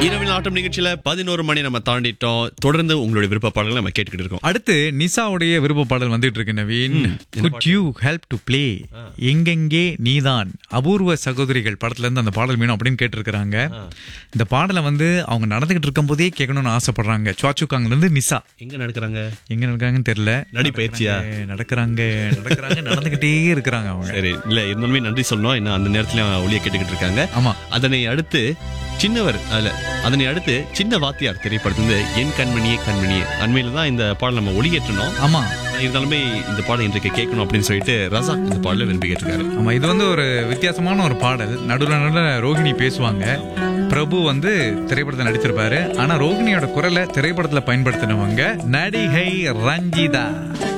இரவில் ஆட்டம் நிகழ்ச்சியில 11 மணி நம்ம தாண்டிட்டோம். தொடர்ந்து உங்களுடைய விருப்ப பாடல்களை நம்ம கேட்டுக்கிட்டு இருக்கோம். அடுத்து நிசாவுடைய விருப்ப பாடல் வந்துட்டு இருக்கு Naveen. Could you help to play எங்கெங்கே நீதான் அபூர்வ சகோதரிகள் படத்துல இருந்து அந்த பாடல் வேணும் அப்படின்னு கேட்டிருக்கிறாங்க. இந்த பாடலை வந்து அவங்க நடந்துகிட்டு இருக்கும் போதே கேட்கணும்னு ஆசைப்படுறாங்க. சுவாச்சுக்காங்கல இருந்து நிசா எங்க நடக்கிறாங்கன்னு தெரியல. நடிப்பயிற்சியா நடக்கிறாங்க நடந்துகிட்டே இருக்கிறாங்க அவங்க. சரி, இல்ல இருந்தாலுமே நன்றி சொல்லணும். என்ன அந்த நேரத்துல ஒளிய கேட்டுக்கிட்டு இருக்காங்க. ஆமா, அதனை அடுத்து சின்ன வாத்தியார் திரைப்படத்துல என் கண்மணியே கண்மணியே அண்மையில தான் இந்த பாடல் நம்ம ஒளியேற்றணும். ஆமா, இருந்தாலுமே இந்த பாடல் இன்றைக்கு கேட்கணும் அப்படின்னு சொல்லிட்டு ரசாக் இந்த பாடல விரும்பி கேட்டிருக்காரு. ஆமா, இது வந்து ஒரு வித்தியாசமான ஒரு பாடல். நடுவில் ரோகிணி பேசுவாங்க. பிரபு வந்து திரைப்படத்தில் நடிச்சிருப்பாரு. ஆனா ரோகிணியோட குரலை திரைப்படத்துல பயன்படுத்தினவங்க நடிகை ரஞ்சிதா.